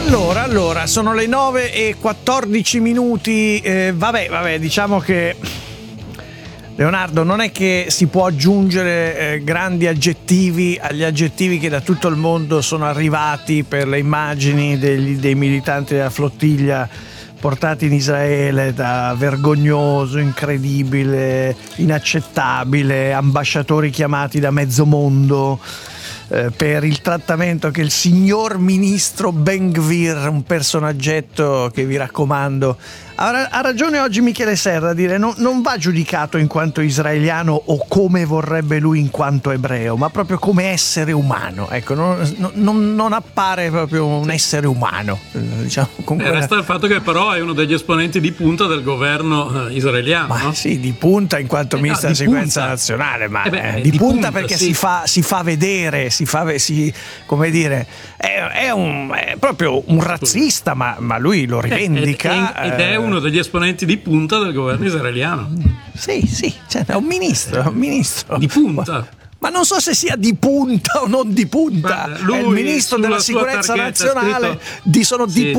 Allora, sono le 9:14. Vabbè, diciamo che Leonardo non è che si può aggiungere grandi aggettivi agli aggettivi che da tutto il mondo sono arrivati per le immagini dei militanti della flottiglia portati in Israele, da vergognoso, incredibile, inaccettabile, ambasciatori chiamati da mezzo mondo per il trattamento che il signor ministro Ben Gvir, un personaggetto che vi raccomando, ha ragione oggi Michele Serra a dire non va giudicato in quanto israeliano o come vorrebbe lui in quanto ebreo, ma proprio come essere umano. Ecco, non appare proprio un essere umano, diciamo. Resta il fatto che però è uno degli esponenti di punta del governo israeliano. Ma no? Sì, di punta in quanto ministro della sicurezza nazionale, ma di punta perché sì. si fa vedere, come dire, è proprio un razzista, ma lui lo rivendica. Ed è uno degli esponenti di punta del governo israeliano. Sì, cioè, è un ministro di punta. Ma non so se sia di punta o non di punta. Lui, è il ministro della sicurezza nazionale, sono di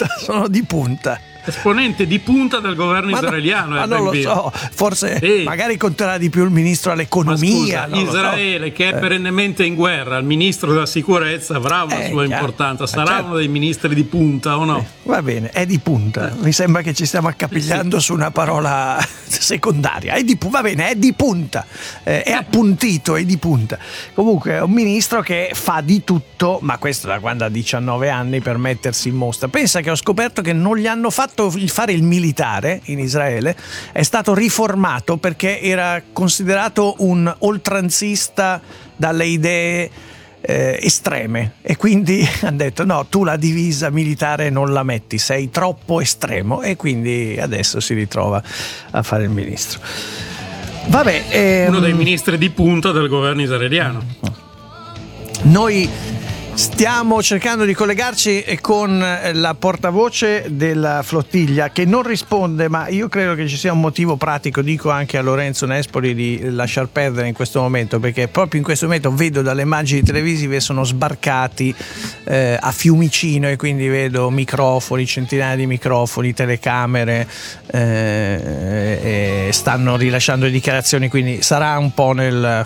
punta. Esponente di punta del governo israeliano. Ma non lo so, forse magari conterà di più il ministro all'economia. Ma scusa, Israele, che è perennemente in guerra, il ministro della sicurezza avrà una sua importanza, sarà uno dei ministri di punta o no? Va bene, è di punta. Mi sembra che ci stiamo accapigliando su una parola secondaria. Va bene, è di punta, è appuntito, è di punta. Comunque è un ministro che fa di tutto, ma questo da quando ha 19 anni, per mettersi in mostra. Pensa che ho scoperto che non gli hanno fatto fare il militare in Israele, è stato riformato perché era considerato un oltranzista dalle idee estreme, e quindi hanno detto no, tu la divisa militare non la metti, sei troppo estremo, e quindi adesso si ritrova a fare il ministro. Vabbè, uno dei ministri di punta del governo israeliano. Noi stiamo cercando di collegarci con la portavoce della flottiglia, che non risponde, ma io credo che ci sia un motivo pratico, dico anche a Lorenzo Nespoli di lasciar perdere in questo momento, perché proprio in questo momento vedo dalle immagini televisive sono sbarcati a Fiumicino, e quindi vedo microfoni, centinaia di microfoni, telecamere, e stanno rilasciando dichiarazioni, quindi sarà un po' nel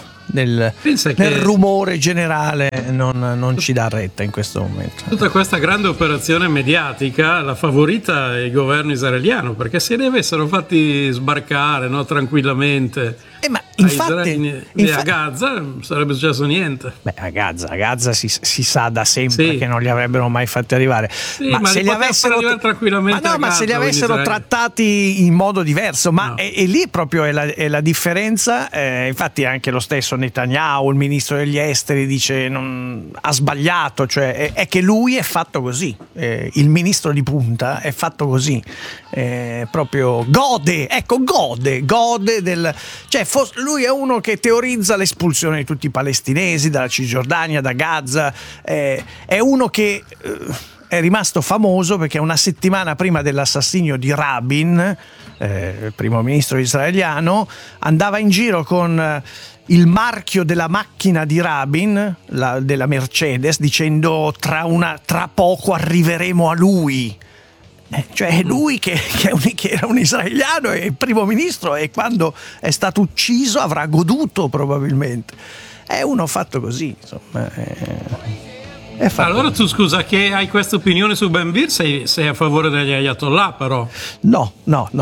rumore generale, non ci dà retta in questo momento. Tutta questa grande operazione mediatica la favorita il governo israeliano, perché se ne avessero fatti sbarcare, no, tranquillamente, ma infatti, a Gaza non sarebbe successo niente. A Gaza si sa da sempre che non li avrebbero mai fatti arrivare. Ma se li avessero tranquillamente, se li avessero trattati in modo diverso, ma è lì proprio è la differenza. Infatti anche lo stesso Netanyahu, il ministro degli esteri, dice ha sbagliato, cioè è che lui è fatto così, il ministro di punta è fatto così, proprio gode del, cioè lui è uno che teorizza l'espulsione di tutti i palestinesi dalla Cisgiordania, da Gaza, è uno che è rimasto famoso perché una settimana prima dell'assassinio di Rabin, primo ministro israeliano, andava in giro con il marchio della macchina di Rabin, della Mercedes, dicendo tra poco arriveremo a lui. Cioè è lui che era un israeliano e il primo ministro, e quando è stato ucciso avrà goduto probabilmente. È uno fatto così, insomma. Allora tu, scusa, che hai questa opinione su Ben Gvir, sei a favore degli Ayatollah, però? No.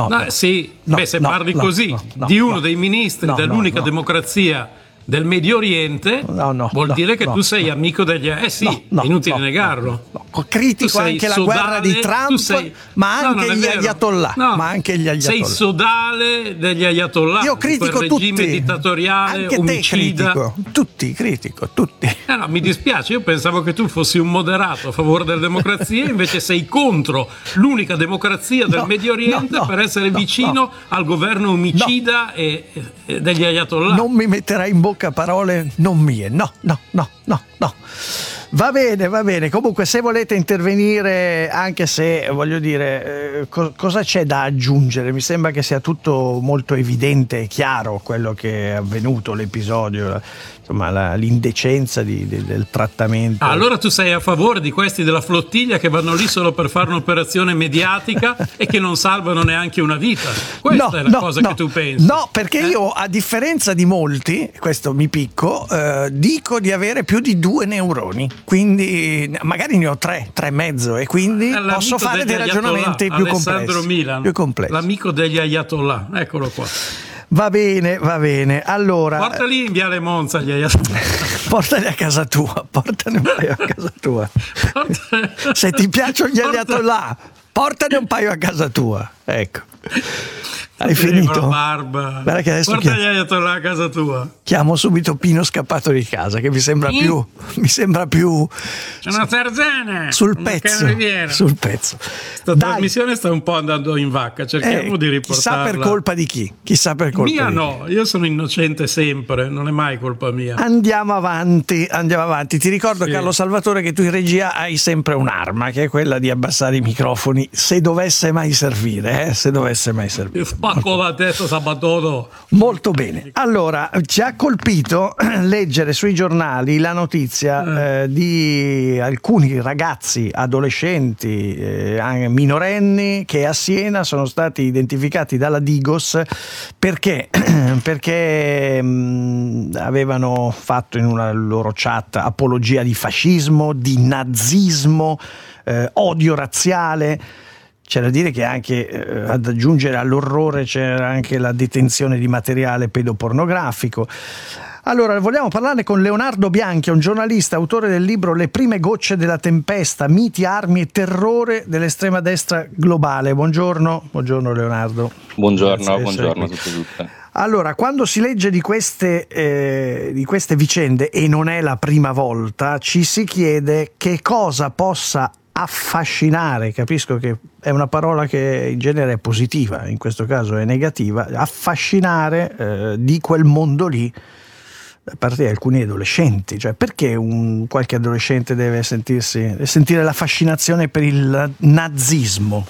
Se parli così di uno dei ministri dell'unica democrazia del Medio Oriente, vuol dire che tu sei amico degli... è inutile negarlo. Critico anche la guerra di Trump, ma anche gli Ayatollah. Sei sodale degli Ayatollah. Io critico quel regime dittatoriale, anche omicida. Critico tutti. Mi dispiace, io pensavo che tu fossi un moderato a favore della democrazia, invece sei contro l'unica democrazia del Medio Oriente per essere vicino al governo omicida e degli Ayatollah. Non mi metterai in bocca parole non mie, no. Va bene. Comunque, se volete intervenire, anche se voglio dire, cosa c'è da aggiungere? Mi sembra che sia tutto molto evidente e chiaro quello che è avvenuto, l'episodio, insomma, l'indecenza del trattamento. Allora tu sei a favore di questi della flottiglia che vanno lì solo per fare un'operazione mediatica e che non salvano neanche una vita? Questa è la cosa che tu pensi? No, perché io, a differenza di molti, questo mi picco, dico di avere più di 2 neuroni, quindi magari ne ho 3 e mezzo, e quindi posso fare dei ragionamenti più complessi. Alessandro Milan, l'amico degli Ayatollah, eccolo qua. Va bene, allora portali in Viale Monza gli Ayatollah. Portali a casa tua, portane un paio a casa tua. Se ti piacciono gli Ayatollah, portane un paio a casa tua, ecco. Hai finito? Barba. Che adesso porta gli Ayatollah a casa tua. Chiamo subito Pino scappato di casa, che mi sembra più c'è una Tarzana sul pezzo. Questa trasmissione sta un po' andando in vacca, cerchiamo di riportarla. Chissà per colpa di chi? Mia no, io sono innocente sempre, non è mai colpa mia. Andiamo avanti. Ti ricordo, Carlo Salvatore, che tu in regia hai sempre un'arma, che è quella di abbassare i microfoni se dovesse mai servire, Spacco la testa Sabatoro. Molto bene. Allora, ci ha colpito leggere sui giornali la notizia di alcuni ragazzi, adolescenti, minorenni, che a Siena sono stati identificati dalla Digos perché avevano fatto in una loro chat apologia di fascismo, di nazismo, odio razziale. C'è da dire che anche ad aggiungere all'orrore c'era anche la detenzione di materiale pedopornografico. Allora, vogliamo parlarne con Leonardo Bianchi, un giornalista, autore del libro Le prime gocce della tempesta, miti, armi e terrore dell'estrema destra globale. Buongiorno Leonardo. Buongiorno a tutti e tutte. Allora, quando si legge di queste vicende, e non è la prima volta, ci si chiede che cosa possa affascinare, capisco che è una parola che in genere è positiva, in questo caso è negativa, affascinare di quel mondo lì da parte di alcuni adolescenti. Cioè, perché qualche adolescente deve sentire la fascinazione per il nazismo?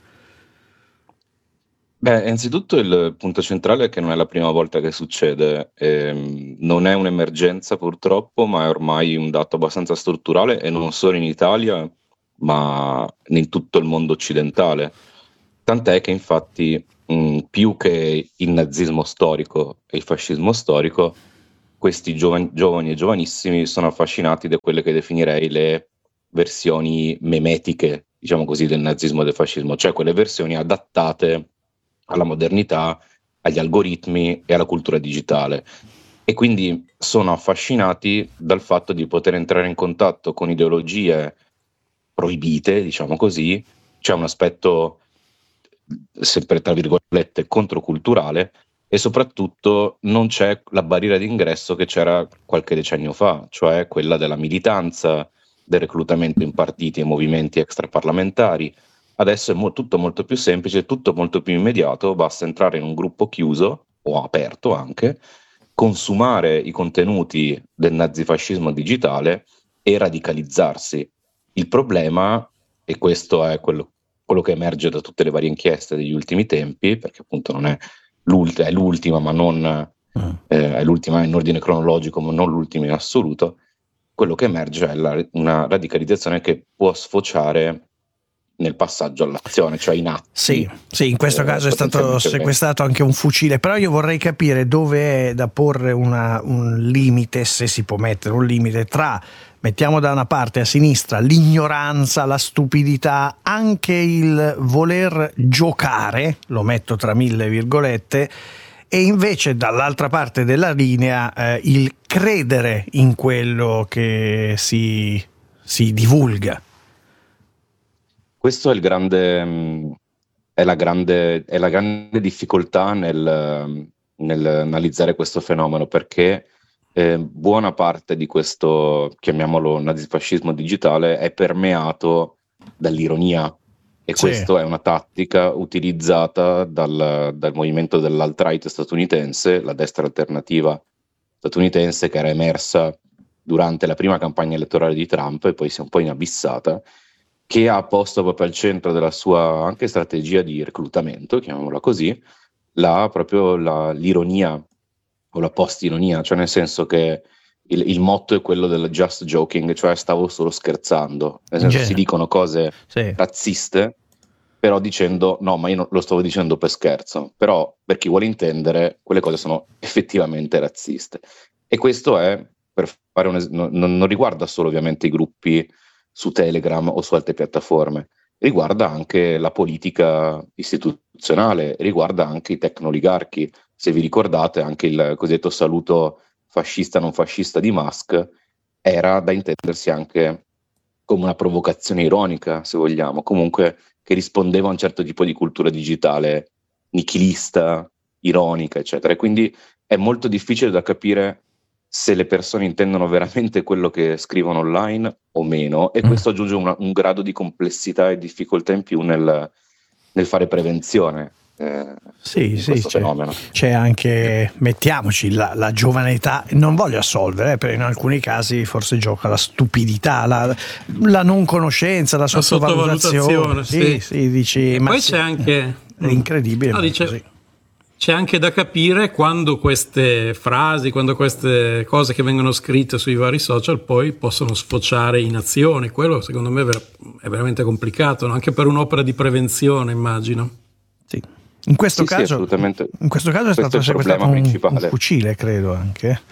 Beh, innanzitutto il punto centrale è che non è la prima volta che succede, non è un'emergenza purtroppo, ma è ormai un dato abbastanza strutturale, e non solo in Italia ma in tutto il mondo occidentale, tant'è che infatti più che il nazismo storico e il fascismo storico, questi giovani e giovanissimi sono affascinati da quelle che definirei le versioni memetiche, diciamo così, del nazismo e del fascismo, cioè quelle versioni adattate alla modernità, agli algoritmi e alla cultura digitale, e quindi sono affascinati dal fatto di poter entrare in contatto con ideologie proibite, diciamo così. C'è un aspetto sempre tra virgolette controculturale, e soprattutto non c'è la barriera d'ingresso che c'era qualche decennio fa, cioè quella della militanza, del reclutamento in partiti e movimenti extraparlamentari. Adesso è tutto molto più semplice, tutto molto più immediato, basta entrare in un gruppo chiuso o aperto anche, consumare i contenuti del nazifascismo digitale e radicalizzarsi. Il problema, e questo è quello che emerge da tutte le varie inchieste degli ultimi tempi, perché appunto non è l'ultima, ma non è l'ultima in ordine cronologico, ma non l'ultima in assoluto, quello che emerge è una radicalizzazione che può sfociare nel passaggio all'azione, cioè in atti. Sì, in questo caso è stato sequestrato anche un fucile, però io vorrei capire dove è da porre un limite, se si può mettere un limite, tra, mettiamo da una parte a sinistra, l'ignoranza, la stupidità, anche il voler giocare, lo metto tra 1000 virgolette, e invece dall'altra parte della linea il credere in quello che si divulga. Questo è la grande difficoltà nell'analizzare questo fenomeno, perché buona parte di questo, chiamiamolo nazifascismo digitale, è permeato dall'ironia, e questo è una tattica utilizzata dal movimento dell'alt-right statunitense, la destra alternativa statunitense, che era emersa durante la prima campagna elettorale di Trump e poi si è un po' inabissata, che ha posto proprio al centro della sua anche strategia di reclutamento, chiamiamola così, l'ironia o la post-ironia, cioè nel senso che il motto è quello del just joking, cioè stavo solo scherzando, nel senso si dicono cose razziste, però dicendo no, ma io non, lo stavo dicendo per scherzo, però per chi vuole intendere quelle cose sono effettivamente razziste. E questo è, per fare non riguarda solo ovviamente i gruppi su Telegram o su altre piattaforme, riguarda anche la politica istituzionale, riguarda anche i tecnoligarchi. Se vi ricordate, anche il cosiddetto saluto fascista non fascista di Musk era da intendersi anche come una provocazione ironica, se vogliamo, comunque che rispondeva a un certo tipo di cultura digitale nichilista, ironica, eccetera. E quindi è molto difficile da capire se le persone intendono veramente quello che scrivono online o meno, e questo aggiunge un grado di complessità e difficoltà in più nel fare prevenzione. Sì, fenomeno. C'è anche, mettiamoci, la giovane età, non voglio assolvere, perché in alcuni casi forse gioca la stupidità, la non conoscenza, la sottovalutazione. Sì, dici, ma poi c'è anche è incredibile. C'è anche da capire quando queste frasi, quando queste cose che vengono scritte sui vari social poi possono sfociare in azioni. Quello secondo me è veramente complicato, no? Anche per un'opera di prevenzione, immagino. Sì. In questo caso è stato sequestrato un fucile, credo anche.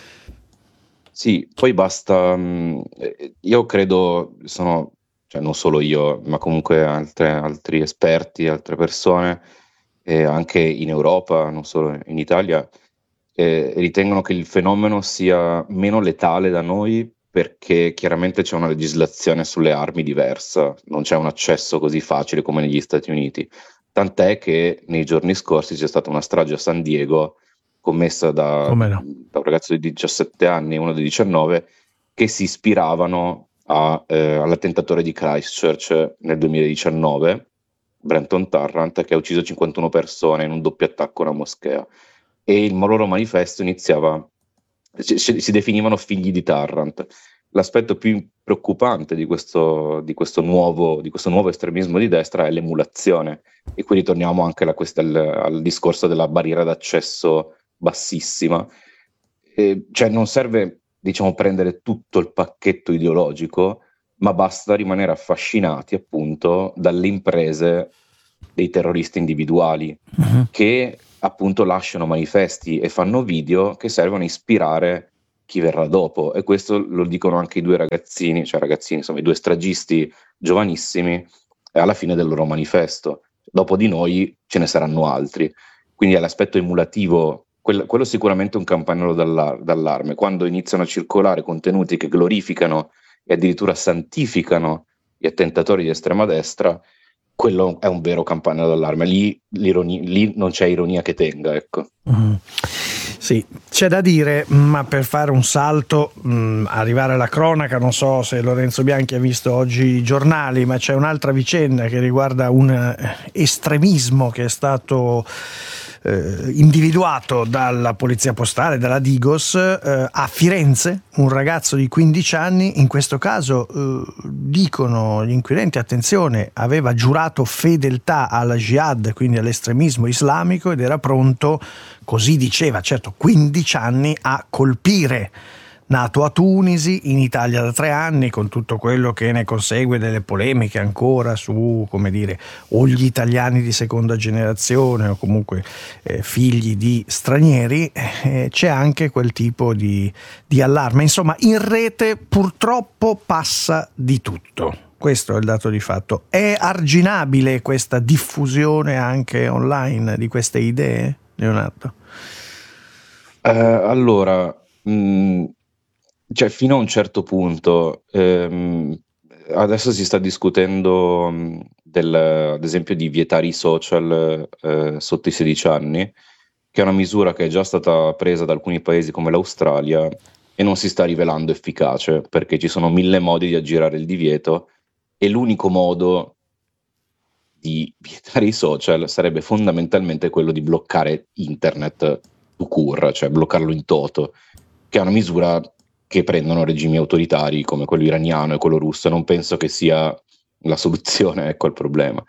Sì, poi basta. Io credo, cioè non solo io, ma comunque altri esperti, altre persone, anche in Europa, non solo in Italia, ritengono che il fenomeno sia meno letale da noi perché chiaramente c'è una legislazione sulle armi diversa, non c'è un accesso così facile come negli Stati Uniti. Tant'è che nei giorni scorsi c'è stata una strage a San Diego commessa da un ragazzo di 17 anni e uno di 19 che si ispiravano all'attentatore di Christchurch nel 2019, Brenton Tarrant, che ha ucciso 51 persone in un doppio attacco a una moschea, e il loro manifesto si definivano figli di Tarrant. L'aspetto più preoccupante di questo nuovo estremismo di destra è l'emulazione, e qui ritorniamo anche al discorso della barriera d'accesso bassissima. Cioè non serve, diciamo, prendere tutto il pacchetto ideologico, ma basta rimanere affascinati appunto dalle imprese dei terroristi individuali che appunto lasciano manifesti e fanno video che servono a ispirare chi verrà dopo, e questo lo dicono anche i due ragazzini, insomma i due stragisti giovanissimi alla fine del loro manifesto. Dopo di noi ce ne saranno altri, quindi è l'aspetto emulativo, quello sicuramente è un campanello d'allarme, quando iniziano a circolare contenuti che glorificano e addirittura santificano gli attentatori di estrema destra. Quello è un vero campanello d'allarme, lì non c'è ironia che tenga, ecco. Sì, c'è da dire, ma per fare un salto, arrivare alla cronaca, non so se Lorenzo Bianchi ha visto oggi i giornali, ma c'è un'altra vicenda che riguarda un estremismo che è stato individuato dalla polizia postale, dalla Digos, a Firenze, un ragazzo di 15 anni, in questo caso dicono gli inquirenti, attenzione, aveva giurato fedeltà alla jihad, quindi all'estremismo islamico, ed era pronto, così diceva, certo 15 anni, a colpire. Nato a Tunisi, in Italia da 3 anni, con tutto quello che ne consegue, delle polemiche ancora su, come dire, o gli italiani di seconda generazione o comunque figli di stranieri, c'è anche quel tipo di allarme. Insomma, in rete purtroppo passa di tutto. Questo è il dato di fatto. È arginabile questa diffusione anche online di queste idee, Leonardo? Allora, cioè fino a un certo punto, adesso si sta discutendo ad esempio di vietare i social sotto i 16 anni, che è una misura che è già stata presa da alcuni paesi come l'Australia e non si sta rivelando efficace, perché ci sono 1000 modi di aggirare il divieto e l'unico modo di vietare i social sarebbe fondamentalmente quello di bloccare internet tout court, cioè bloccarlo in toto, che è una misura che prendono regimi autoritari come quello iraniano e quello russo. Non penso che sia la soluzione, ecco, al problema.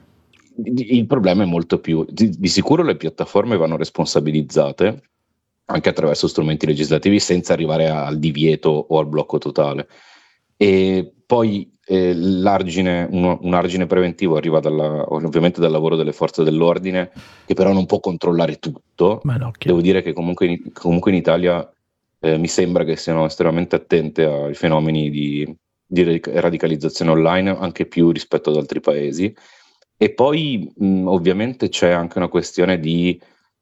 Il problema è molto più, di sicuro le piattaforme vanno responsabilizzate anche attraverso strumenti legislativi senza arrivare al divieto o al blocco totale. E poi un argine preventivo arriva ovviamente dal lavoro delle forze dell'ordine, che però non può controllare tutto. Devo dire che comunque in Italia mi sembra che siano estremamente attente ai fenomeni di radicalizzazione online, anche più rispetto ad altri paesi. E poi ovviamente c'è anche una questione di,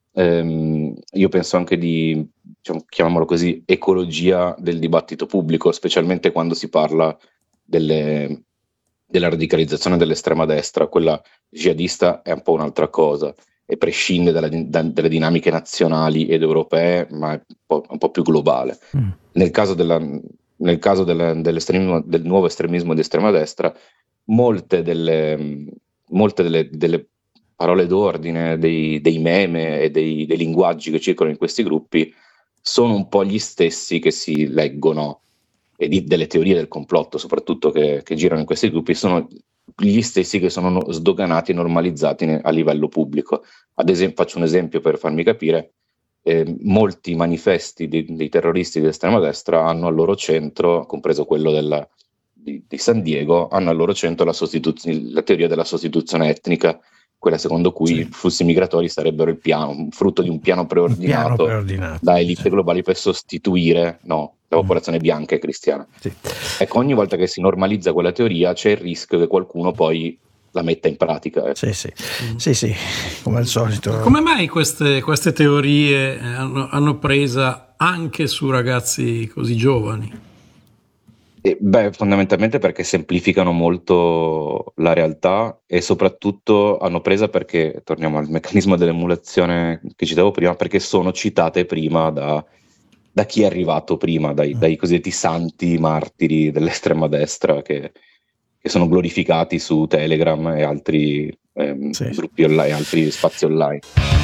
io penso anche di, diciamo, chiamiamolo così, ecologia del dibattito pubblico, specialmente quando si parla della radicalizzazione dell'estrema destra. Quella jihadista è un po' un'altra cosa e prescinde dalle dinamiche nazionali ed europee, ma è un po' più globale. Nel caso dell'estremismo, del nuovo estremismo di estrema destra, molte delle parole d'ordine, dei meme e dei linguaggi che circolano in questi gruppi sono un po' gli stessi che si leggono, e delle teorie del complotto soprattutto che girano in questi gruppi sono gli stessi che sono sdoganati e normalizzati a livello pubblico. Ad esempio, faccio un esempio per farmi capire: molti manifesti dei terroristi di estrema destra hanno al loro centro, compreso quello di San Diego, hanno al loro centro la teoria della sostituzione etnica, quella secondo cui i flussi migratori sarebbero frutto di un piano preordinato da elite globali per sostituire la popolazione bianca e cristiana. Sì. Ecco, ogni volta che si normalizza quella teoria c'è il rischio che qualcuno poi la metta in pratica. Sì, come al solito. Come mai queste teorie hanno presa anche su ragazzi così giovani? Fondamentalmente perché semplificano molto la realtà e soprattutto hanno presa perché, torniamo al meccanismo dell'emulazione che citavo prima, perché sono citate prima da chi è arrivato prima, dai cosiddetti santi martiri dell'estrema destra che sono glorificati su Telegram e altri gruppi online, altri spazi online.